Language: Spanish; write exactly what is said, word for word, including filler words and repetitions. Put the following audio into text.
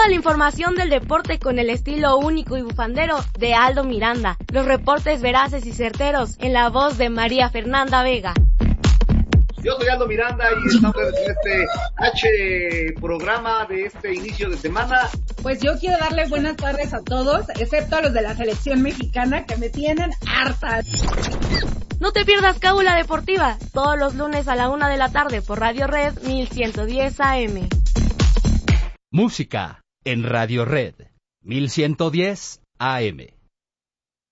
Toda la información del deporte con el estilo único y bufandero de Aldo Miranda. Los reportes veraces y certeros en la voz de María Fernanda Vega. Yo soy Aldo Miranda y estamos en este H programa de este inicio de semana. Pues yo quiero darle buenas tardes a todos, excepto a los de la selección mexicana que me tienen harta. No te pierdas Cábula Deportiva, todos los lunes a la una de la tarde por Radio Red mil ciento diez A M. Música en Radio Red mil ciento diez A M.